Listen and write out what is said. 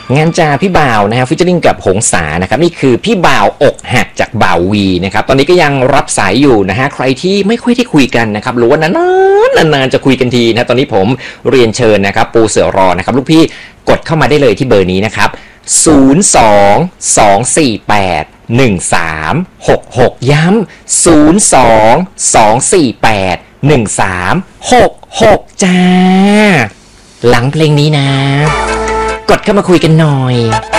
งานจ่าพี่บ่าวนะฮะฟิชเชอริงกับหงสานะครับนี่คือพี่บ่าวอกหักจากบ่าววีนะครับตอนนี้ก็ยังรับสายอยู่นะฮะใครที่ไม่ค่อยได้คุยกันนะครับหรือว่านานๆจะคุยกันทีนะตอนนี้ผมเรียนเชิญนะครับปูเสือรอนะครับลูกพี่กดเข้ามาได้เลยที่เบอร์นี้นะครับ02-248-1366ย้ำ02-248-1366จ้าหลังเพลงนี้นะกดเข้ามาคุยกันหน่อย